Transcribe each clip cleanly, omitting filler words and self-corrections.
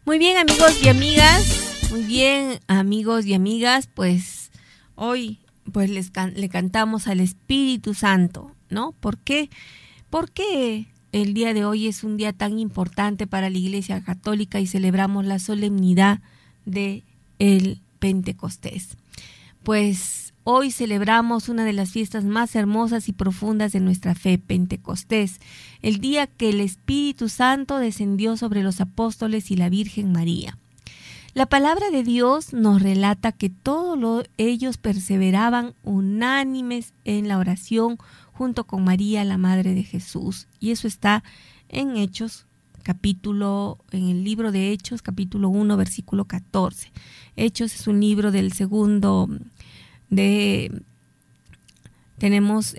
Muy bien, amigos y amigas. Muy bien, amigos y amigas. Pues hoy pues le cantamos al Espíritu Santo, ¿no? ¿Por qué? Porque el día de hoy es un día tan importante para la Iglesia Católica y celebramos la solemnidad de el Pentecostés. Pues hoy celebramos una de las fiestas más hermosas y profundas de nuestra fe, Pentecostés, el día que el Espíritu Santo descendió sobre los apóstoles y la Virgen María. La palabra de Dios nos relata que todos ellos perseveraban unánimes en la oración junto con María, la Madre de Jesús. Y eso está en Hechos, en el libro de Hechos, capítulo 1, versículo 14. Hechos es un libro del segundo tenemos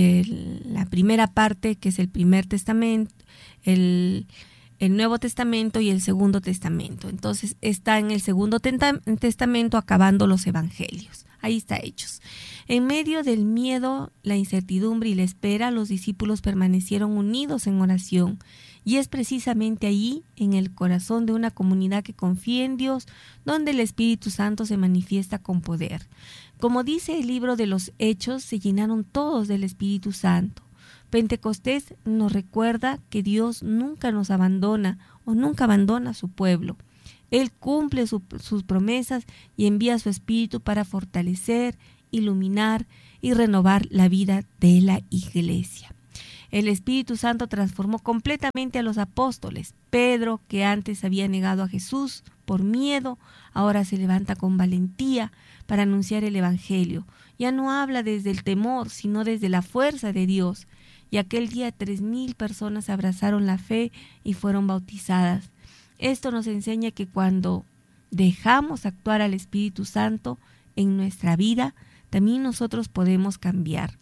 la primera parte, que es el primer testamento, el Nuevo Testamento y el Segundo Testamento. Entonces está en el Segundo Testamento acabando los Evangelios. Ahí está Hechos. En medio del miedo, la incertidumbre y la espera, los discípulos permanecieron unidos en oración. Y es precisamente allí, en el corazón de una comunidad que confía en Dios, donde el Espíritu Santo se manifiesta con poder. Como dice el libro de los Hechos, se llenaron todos del Espíritu Santo. Pentecostés nos recuerda que Dios nunca nos abandona o nunca abandona a su pueblo. Él cumple sus promesas y envía su Espíritu para fortalecer, iluminar y renovar la vida de la Iglesia. El Espíritu Santo transformó completamente a los apóstoles. Pedro, que antes había negado a Jesús por miedo, ahora se levanta con valentía para anunciar el Evangelio. Ya no habla desde el temor, sino desde la fuerza de Dios. Y aquel día 3,000 personas abrazaron la fe y fueron bautizadas. Esto nos enseña que cuando dejamos actuar al Espíritu Santo en nuestra vida, también nosotros podemos cambiar.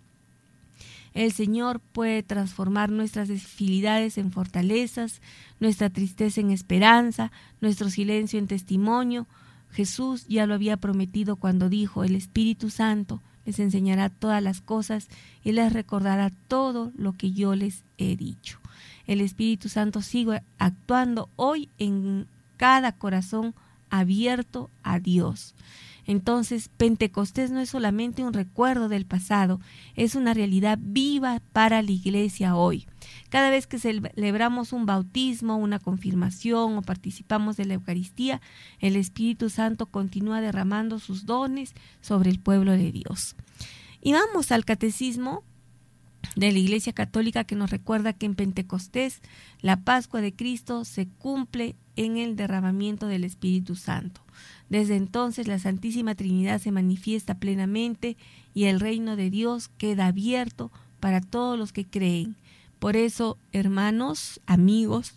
El Señor puede transformar nuestras debilidades en fortalezas, nuestra tristeza en esperanza, nuestro silencio en testimonio. Jesús ya lo había prometido cuando dijo: el Espíritu Santo les enseñará todas las cosas y les recordará todo lo que yo les he dicho. El Espíritu Santo sigue actuando hoy en cada corazón abierto a Dios. Entonces, Pentecostés no es solamente un recuerdo del pasado, es una realidad viva para la Iglesia hoy. Cada vez que celebramos un bautismo, una confirmación o participamos de la Eucaristía, el Espíritu Santo continúa derramando sus dones sobre el pueblo de Dios. Y vamos al Catecismo de la Iglesia Católica, que nos recuerda que en Pentecostés la Pascua de Cristo se cumple en el derramamiento del Espíritu Santo. Desde entonces la Santísima Trinidad se manifiesta plenamente y el reino de Dios queda abierto para todos los que creen. Por eso, hermanos, amigos,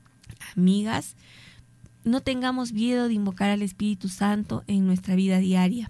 amigas, no tengamos miedo de invocar al Espíritu Santo en nuestra vida diaria.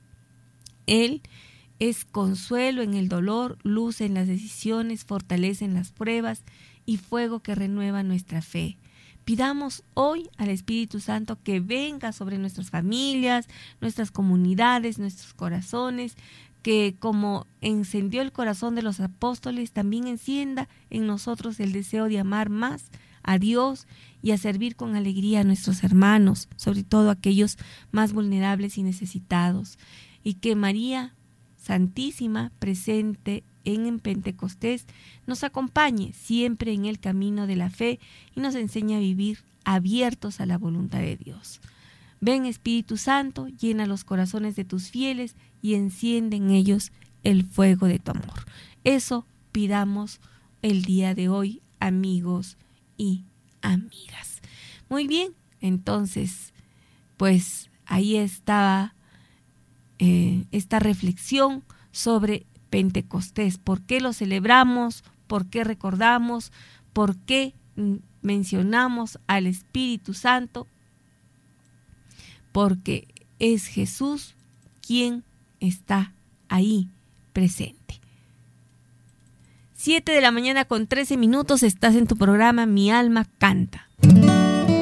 Él es consuelo en el dolor, luz en las decisiones, fortaleza en las pruebas y fuego que renueva nuestra fe. Pidamos hoy al Espíritu Santo que venga sobre nuestras familias, nuestras comunidades, nuestros corazones, que como encendió el corazón de los apóstoles, también encienda en nosotros el deseo de amar más a Dios y a servir con alegría a nuestros hermanos, sobre todo aquellos más vulnerables y necesitados. Y que María Santísima, presente en Pentecostés, nos acompañe siempre en el camino de la fe y nos enseñe a vivir abiertos a la voluntad de Dios. Ven, Espíritu Santo, llena los corazones de tus fieles y enciende en ellos el fuego de tu amor. Eso pidamos el día de hoy, amigos y amigas. Muy bien, entonces, pues ahí estaba esta reflexión sobre Pentecostés. ¿Por qué lo celebramos? ¿Por qué recordamos? ¿Por qué mencionamos al Espíritu Santo? Porque es Jesús quien está ahí presente. 7 de la mañana con 13 minutos, estás en tu programa Mi Alma Canta.